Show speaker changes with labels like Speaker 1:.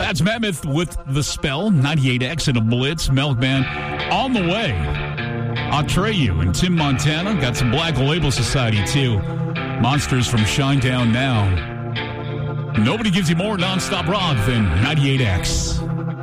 Speaker 1: That's Mammoth with The Spell, 98X and a Blitz. Milkman on the way. Atreyu and Tim Montana. Got some Black Label Society, too. Monsters from Shinedown Now. Nobody gives you more nonstop rock than 98X.